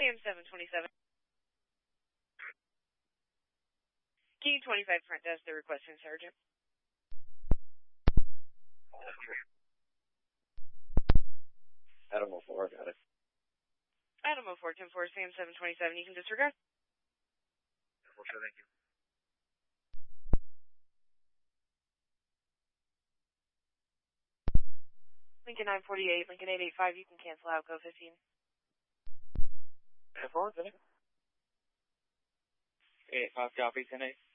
Sam 727. King 25 front desk, they're requesting Sergeant. Adam 04, got it. Adam 04, 10-4, Sam 727, you can disregard. Okay, thank you. Lincoln 948, Lincoln 885, you can cancel out, go 15. 10-4, 885, copy, 10-8.